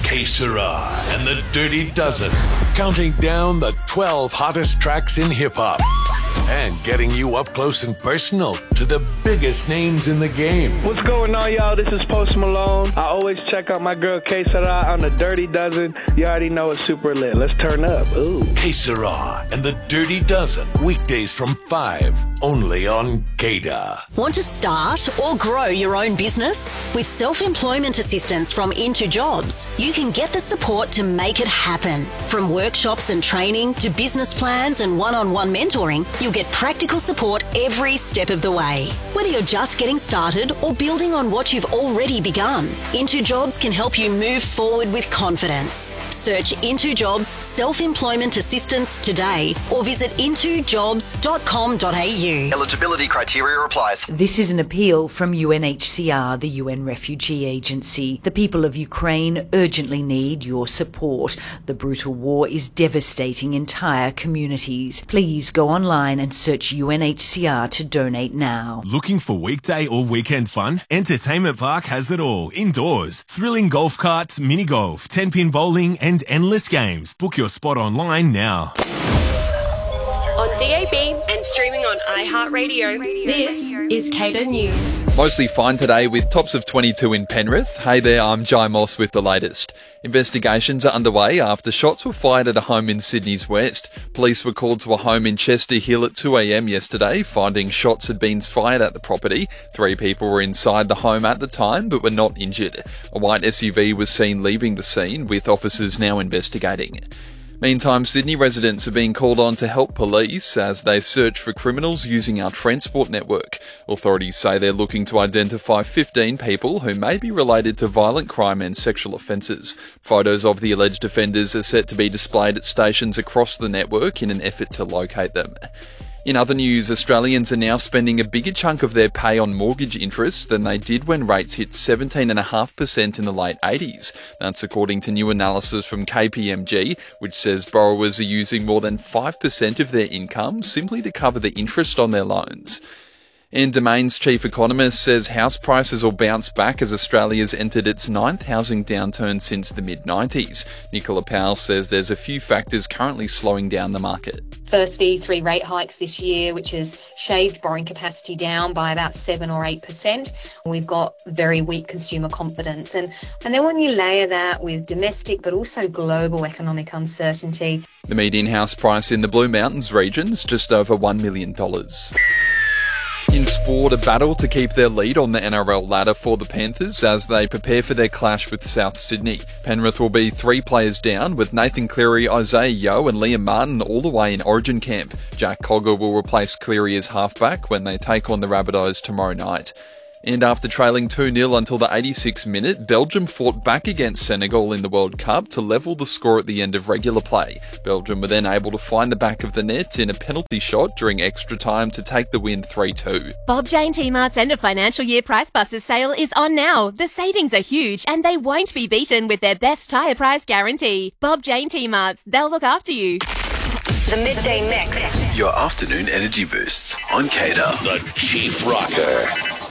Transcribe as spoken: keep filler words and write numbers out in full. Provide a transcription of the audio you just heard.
Que Sera and the Dirty Dozen, counting down the twelve hottest tracks in hip-hop and getting you up close and personal to the biggest names in the game. What's going on, y'all? This is Post Malone. I always check out my girl Que Sera on the Dirty Dozen. You already know it's super lit. Let's turn up. Ooh. Que Sera and the Dirty Dozen, weekdays from five, only on Kada. Want to start or grow your own business? With self-employment assistance from Into Jobs, you can get the support to make it happen. From workshops and training to business plans and one-on-one mentoring, you'll get practical support every step of the way. Whether you're just getting started or building on what you've already begun, Into Jobs can help you move forward with confidence. Search Into Jobs Self-Employment Assistance today or visit into jobs dot com dot a u. Eligibility criteria applies. This is an appeal from U N H C R, the U N Refugee Agency. The people of Ukraine urgently need your support. The brutal war is devastating entire communities. Please go online and search U N H C R to donate now. Looking for weekday or weekend fun? Entertainment Park has it all. Indoors, thrilling golf carts, mini golf, ten-pin bowling and endless games. Book your spot online now. On D A B and streaming on iHeartRadio, this is Kada News. Mostly fine today with tops of twenty-two in Penrith. Hey there, I'm Jai Moss with the latest. Investigations are underway after shots were fired at a home in Sydney's west. Police were called to a home in Chester Hill at two a.m. yesterday, finding shots had been fired at the property. Three people were inside the home at the time but were not injured. A white S U V was seen leaving the scene, with officers now investigating. Meantime, Sydney residents are being called on to help police as they search for criminals using our transport network. Authorities say they're looking to identify fifteen people who may be related to violent crime and sexual offences. Photos of the alleged offenders are set to be displayed at stations across the network in an effort to locate them. In other news, Australians are now spending a bigger chunk of their pay on mortgage interest than they did when rates hit seventeen point five percent in the late eighties. That's according to new analysis from K P M G, which says borrowers are using more than five percent of their income simply to cover the interest on their loans. And Domain's chief economist says house prices will bounce back as Australia's entered its ninth housing downturn since the mid nineties. Nicola Powell says there's a few factors currently slowing down the market. Firstly, three rate hikes this year, which has shaved borrowing capacity down by about seven or eight percent. We've got very weak consumer confidence. And, and then when you layer that with domestic but also global economic uncertainty. The median house price in the Blue Mountains region is just over one million dollars. In sport, a battle to keep their lead on the N R L ladder for the Panthers as they prepare for their clash with South Sydney. Penrith will be three players down, with Nathan Cleary, Isaiah Yeo and Liam Martin all the way in Origin camp. Jack Cogger will replace Cleary as halfback when they take on the Rabbitohs tomorrow night. And after trailing two nil until the eighty-sixth minute, Belgium fought back against Senegal in the World Cup to level the score at the end of regular play. Belgium were then able to find the back of the net in a penalty shot during extra time to take the win three two. Bob Jane T-Mart's end of financial year Price Busters sale is on now. The savings are huge and they won't be beaten with their best tyre price guarantee. Bob Jane T-Mart's, they'll look after you. The Midday Mix. Your afternoon energy boosts on Kada. The Chief Rocker.